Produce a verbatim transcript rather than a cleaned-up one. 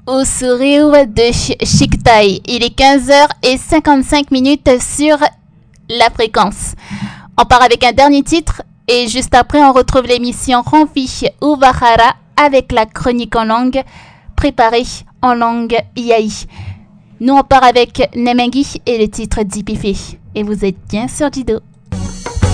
au sourire de Ch- Chiktai. Il est quinze heures cinquante-cinq minutes sur la fréquence. On part avec un dernier titre et juste après on retrouve l'émission Ronfi Uvahara avec la chronique en langue préparée en langue Yai. Nous on part avec Nemengi et le titre Dipife. Et vous êtes bien sur Dido.